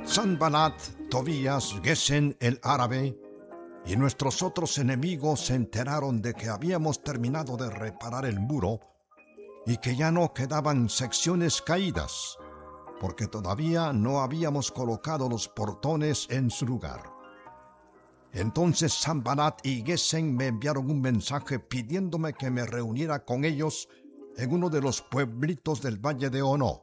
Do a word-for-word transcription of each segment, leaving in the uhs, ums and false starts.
Sanballat, Tobías, Gesem el árabe y nuestros otros enemigos se enteraron de que habíamos terminado de reparar el muro y que ya no quedaban secciones caídas, porque todavía no habíamos colocado los portones en su lugar. Entonces Sanballat y Gesem me enviaron un mensaje pidiéndome que me reuniera con ellos en uno de los pueblitos del valle de Ono.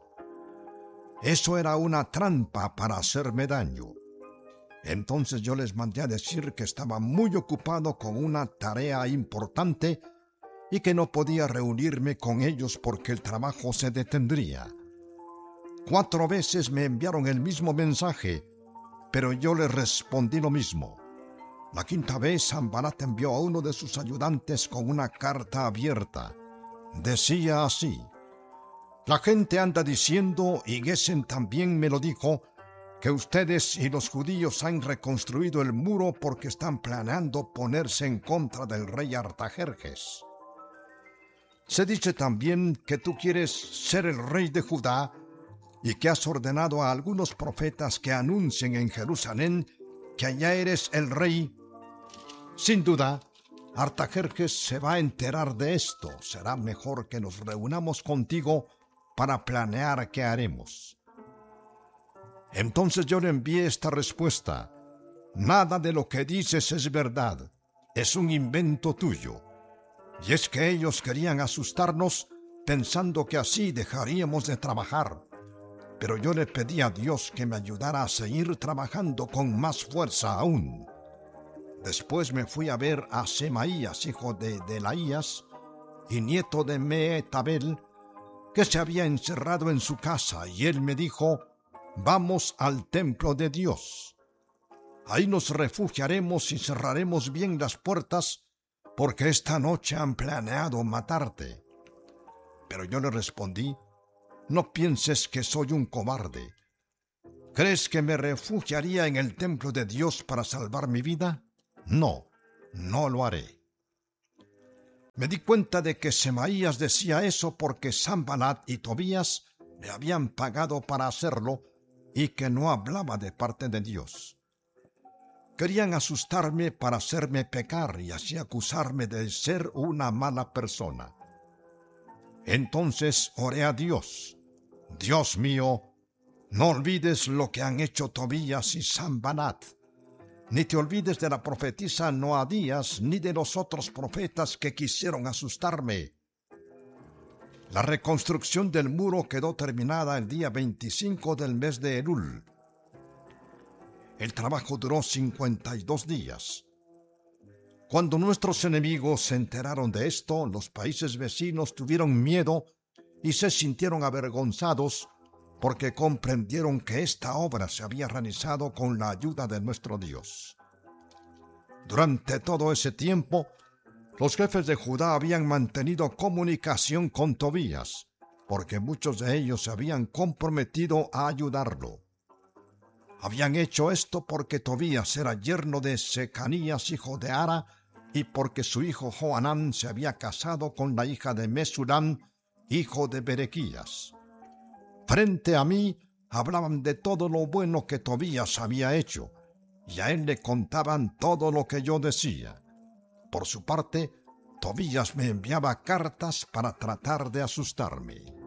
Eso era una trampa para hacerme daño. Entonces yo les mandé a decir que estaba muy ocupado con una tarea importante y que no podía reunirme con ellos porque el trabajo se detendría. Cuatro veces me enviaron el mismo mensaje, pero yo les respondí lo mismo. La quinta vez Sanballat envió a uno de sus ayudantes con una carta abierta. Decía así: la gente anda diciendo, y Gesem también me lo dijo, que ustedes y los judíos han reconstruido el muro porque están planeando ponerse en contra del rey Artajerjes. Se dice también que tú quieres ser el rey de Judá y que has ordenado a algunos profetas que anuncien en Jerusalén que allá eres el rey. Sin duda, Artajerjes se va a enterar de esto. Será mejor que nos reunamos contigo para planear qué haremos. Entonces yo le envié esta respuesta: nada de lo que dices es verdad, es un invento tuyo. Y es que ellos querían asustarnos pensando que así dejaríamos de trabajar. Pero yo le pedí a Dios que me ayudara a seguir trabajando con más fuerza aún. Después me fui a ver a Semaías, hijo de Delaías y nieto de Mehetabel, que se había encerrado en su casa, y él me dijo: vamos al templo de Dios. Ahí nos refugiaremos y cerraremos bien las puertas, porque esta noche han planeado matarte. Pero yo le respondí: no pienses que soy un cobarde. ¿Crees que me refugiaría en el templo de Dios para salvar mi vida? No, no lo haré. Me di cuenta de que Semaías decía eso porque Sanballat y Tobías le habían pagado para hacerlo y que no hablaba de parte de Dios. Querían asustarme para hacerme pecar y así acusarme de ser una mala persona. Entonces oré a Dios: Dios mío, no olvides lo que han hecho Tobías y Sanballat, ni te olvides de la profetisa Noadías, ni de los otros profetas que quisieron asustarme. La reconstrucción del muro quedó terminada el día veinticinco del mes de Elul. El trabajo duró cincuenta y dos días. Cuando nuestros enemigos se enteraron de esto, los países vecinos tuvieron miedo y se sintieron avergonzados porque comprendieron que esta obra se había realizado con la ayuda de nuestro Dios. Durante todo ese tiempo, los jefes de Judá habían mantenido comunicación con Tobías, porque muchos de ellos se habían comprometido a ayudarlo. Habían hecho esto porque Tobías era yerno de Secanías, hijo de Ara, y porque su hijo Johanán se había casado con la hija de Mesulam, hijo de Berequías. Frente a mí hablaban de todo lo bueno que Tobías había hecho, y a él le contaban todo lo que yo decía. Por su parte, Tobías me enviaba cartas para tratar de asustarme.